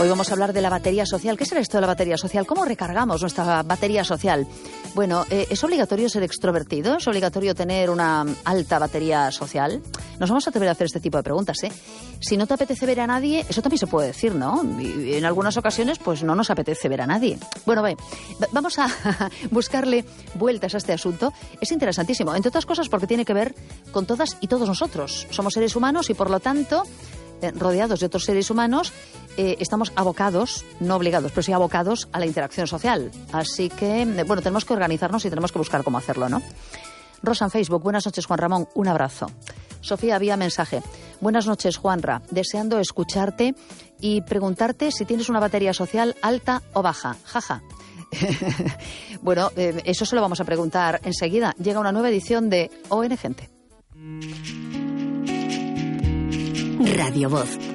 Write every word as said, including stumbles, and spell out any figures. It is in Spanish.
Hoy vamos a hablar de la batería social. ¿Qué será esto de la batería social? ¿Cómo recargamos nuestra batería social? Bueno, eh, ¿es obligatorio ser extrovertido? ¿Es obligatorio tener una alta batería social? Nos vamos a atrever a hacer este tipo de preguntas, ¿eh? Si no te apetece ver a nadie, eso también se puede decir, ¿no? Y en algunas ocasiones, pues no nos apetece ver a nadie. Bueno, ve, vamos a buscarle vueltas a este asunto. Es interesantísimo, entre otras cosas porque tiene que ver con todas y todos nosotros. Somos seres humanos y, por lo tanto, eh, rodeados de otros seres humanos, eh, estamos abocados, no obligados, pero sí abocados a la interacción social. Así que, eh, bueno, tenemos que organizarnos y tenemos que buscar cómo hacerlo, ¿no? Rosa en Facebook, buenas noches, Juan Ramón, un abrazo. Sofía, vía mensaje. Buenas noches, Juanra. Deseando escucharte y preguntarte si tienes una batería social alta o baja. Jaja. Bueno, eh, eso se lo vamos a preguntar enseguida. Llega una nueva edición de O N Gente. Radio Voz.